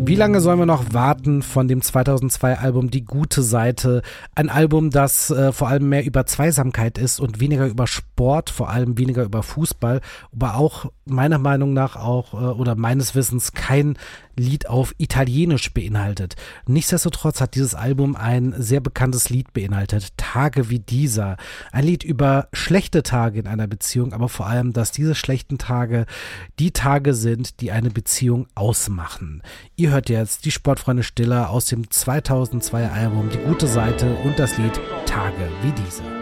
Wie lange sollen wir noch warten von dem 2002 Album Die gute Seite? Ein Album, das vor allem mehr über Zweisamkeit ist und weniger über Sport, vor allem weniger über Fußball, aber auch meiner Meinung nach auch oder meines Wissens kein Lied auf Italienisch beinhaltet. Nichtsdestotrotz hat dieses Album ein sehr bekanntes Lied beinhaltet, Tage wie dieser. Ein Lied über schlechte Tage in einer Beziehung, aber vor allem, dass diese schlechten Tage die Tage sind, die eine Beziehung ausmachen. Ihr hört jetzt die Sportfreunde Stiller aus dem 2002 Album Die gute Seite und das Lied Tage wie diese.